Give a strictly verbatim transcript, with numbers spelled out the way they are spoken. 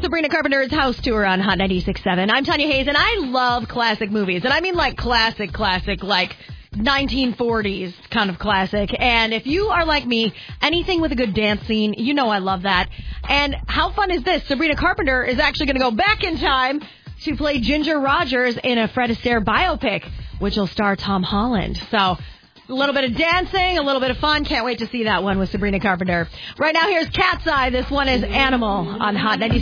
Sabrina Carpenter's House Tour on Hot ninety-six point seven. I'm Tanya Hayes, and I love classic movies. And I mean like classic, classic, like nineteen forties kind of classic. And if you are like me, anything with a good dance scene, you know I love that. And how fun is this? Sabrina Carpenter is actually going to go back in time to play Ginger Rogers in a Fred Astaire biopic, which will star Tom Holland. So a little bit of dancing, a little bit of fun. Can't wait to see that one with Sabrina Carpenter. Right now, here's Cat's Eye. This one is Animal on Hot ninety-six.